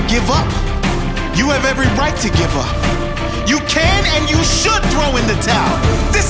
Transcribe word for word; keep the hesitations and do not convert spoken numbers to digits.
give up, you have every right to give up. You can and you should throw in the towel. This